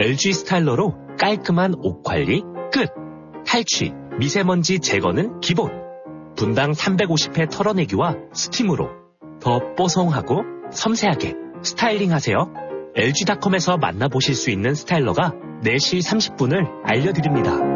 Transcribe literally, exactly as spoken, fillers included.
엘지 스타일러로 깔끔한 옷 관리 끝. 탈취, 미세먼지 제거는 기본. 분당 삼백오십 회 털어내기와 스팀으로 더 뽀송하고 섬세하게 스타일링하세요. 엘지닷컴에서 만나보실 수 있는 스타일러가 네 시 삼십 분을 알려드립니다.